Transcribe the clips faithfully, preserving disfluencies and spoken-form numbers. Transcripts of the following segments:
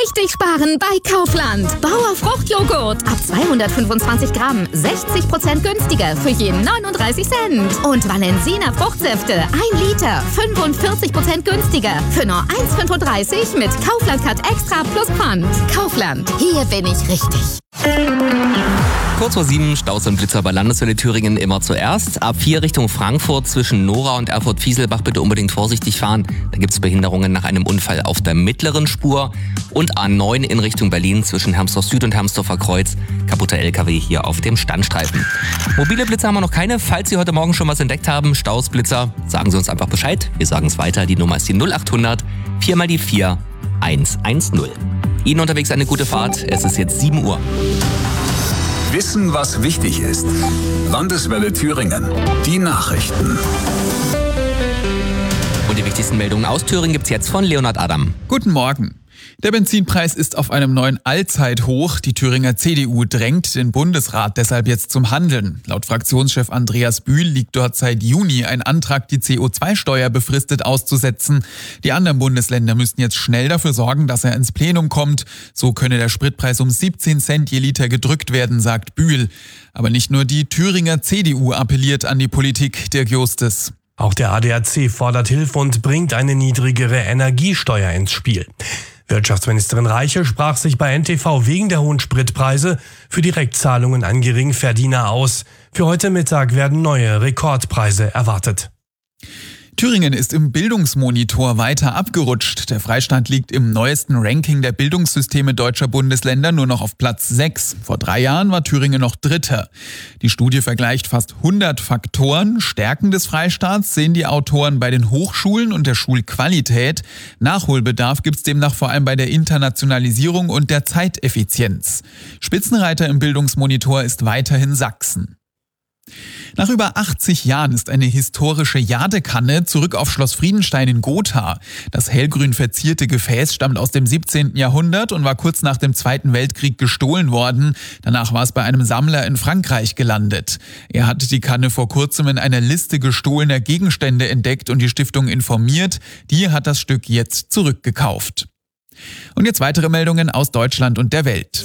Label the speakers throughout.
Speaker 1: Richtig sparen bei Kaufland. Bauer Fruchtjoghurt. Ab zweihundertfünfundzwanzig Gramm. sechzig Prozent günstiger für jeden neununddreißig Cent. Und Valensina Fruchtsäfte. ein Liter. fünfundvierzig Prozent günstiger. Für nur eins Komma fünfunddreißig mit Kaufland Cut Extra plus Pfand. Kaufland. Hier bin ich richtig.
Speaker 2: Kurz vor sieben, Staus und Blitzer bei Landeswelle Thüringen immer zuerst. Ab vier Richtung Frankfurt zwischen Nora und Erfurt-Fieselbach bitte unbedingt vorsichtig fahren. Da gibt es Behinderungen nach einem Unfall auf der mittleren Spur. Und A neun in Richtung Berlin zwischen Hermsdorf Süd und Hermsdorfer Kreuz. Kaputter L K W hier auf dem Standstreifen. Mobile Blitzer haben wir noch keine. Falls Sie heute Morgen schon was entdeckt haben, Staus, Blitzer, sagen Sie uns einfach Bescheid. Wir sagen es weiter. Die Nummer ist die null achthundert vier mal die vier eins eins null. Ihnen unterwegs eine gute Fahrt. Es ist jetzt sieben Uhr.
Speaker 3: Wissen, was wichtig ist. Landeswelle Thüringen. Die Nachrichten.
Speaker 2: Und die wichtigsten Meldungen aus Thüringen gibt's jetzt von Leonhard Adam.
Speaker 4: Guten Morgen. Der Benzinpreis ist auf einem neuen Allzeithoch. Die Thüringer C D U drängt den Bundesrat deshalb jetzt zum Handeln. Laut Fraktionschef Andreas Bühl liegt dort seit Juni ein Antrag, die C O zwei Steuer befristet auszusetzen. Die anderen Bundesländer müssten jetzt schnell dafür sorgen, dass er ins Plenum kommt. So könne der Spritpreis um siebzehn Cent je Liter gedrückt werden, sagt Bühl. Aber nicht nur die Thüringer C D U appelliert an die Politik, Dirk Justes.
Speaker 5: Auch der A D A C fordert Hilfe und bringt eine niedrigere Energiesteuer ins Spiel. Wirtschaftsministerin Reiche sprach sich bei N T V wegen der hohen Spritpreise für Direktzahlungen an Geringverdiener aus. Für heute Mittag werden neue Rekordpreise erwartet.
Speaker 4: Thüringen ist im Bildungsmonitor weiter abgerutscht. Der Freistaat liegt im neuesten Ranking der Bildungssysteme deutscher Bundesländer nur noch auf Platz sechs. Vor drei Jahren war Thüringen noch Dritter. Die Studie vergleicht fast hundert Faktoren. Stärken des Freistaats sehen die Autoren bei den Hochschulen und der Schulqualität. Nachholbedarf gibt's demnach vor allem bei der Internationalisierung und der Zeiteffizienz. Spitzenreiter im Bildungsmonitor ist weiterhin Sachsen. Nach über achtzig Jahren ist eine historische Jadekanne zurück auf Schloss Friedenstein in Gotha. Das hellgrün verzierte Gefäß stammt aus dem siebzehnten Jahrhundert und war kurz nach dem Zweiten Weltkrieg gestohlen worden. Danach war es bei einem Sammler in Frankreich gelandet. Er hatte die Kanne vor kurzem in einer Liste gestohlener Gegenstände entdeckt und die Stiftung informiert. Die hat das Stück jetzt zurückgekauft. Und jetzt weitere Meldungen aus Deutschland und der Welt.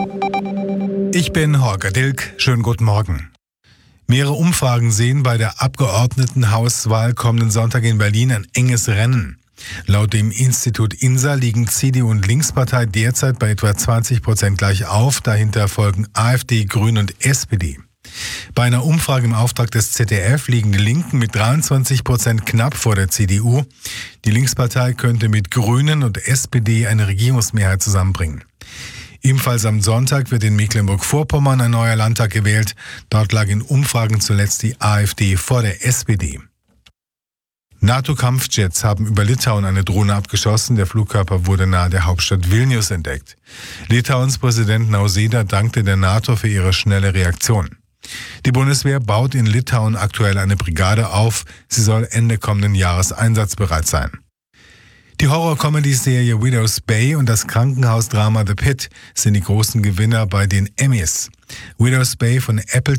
Speaker 6: Ich bin Holger Dilk. Schönen guten Morgen. Mehrere Umfragen sehen bei der Abgeordnetenhauswahl kommenden Sonntag in Berlin ein enges Rennen. Laut dem Institut INSA liegen C D U und Linkspartei derzeit bei etwa zwanzig Prozent gleich auf. Dahinter folgen AfD, Grüne und S P D. Bei einer Umfrage im Auftrag des Z D F liegen die Linken mit dreiundzwanzig Prozent knapp vor der C D U. Die Linkspartei könnte mit Grünen und S P D eine Regierungsmehrheit zusammenbringen. Ebenfalls am Sonntag wird in Mecklenburg-Vorpommern ein neuer Landtag gewählt. Dort lag in Umfragen zuletzt die AfD vor der S P D. NATO-Kampfjets haben über Litauen eine Drohne abgeschossen. Der Flugkörper wurde nahe der Hauptstadt Vilnius entdeckt. Litauens Präsident Nausėda dankte der NATO für ihre schnelle Reaktion. Die Bundeswehr baut in Litauen aktuell eine Brigade auf. Sie soll Ende kommenden Jahres einsatzbereit sein. Die Horror-Comedy-Serie Widow's Bay und das Krankenhausdrama The Pit sind die großen Gewinner bei den Emmys. Widow's Bay von Apple